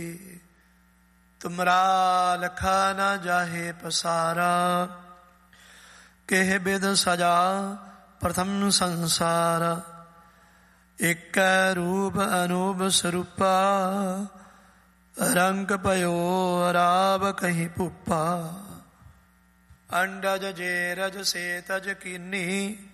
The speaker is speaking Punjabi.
ਤੁਮਰਾ ਲਖਾ ਨਾ ਜਾਹੇ ਪਸਾਰਾ, ਕਿਹ ਬਿਦ ਸਜਾ ਪ੍ਰਥਮ ਸੰਸਾਰ। ਏਕੈ ਰੂਪ ਅਨੂਪ ਸਰੂਪਾ, ਰੰਗ ਪਇਓ ਰਾਵ ਕਹੀ ਭੂਪਾ। ਅੰਡਜ ਜੇ ਰਜ ਸੇ ਤਜ ਕੀਨੀ,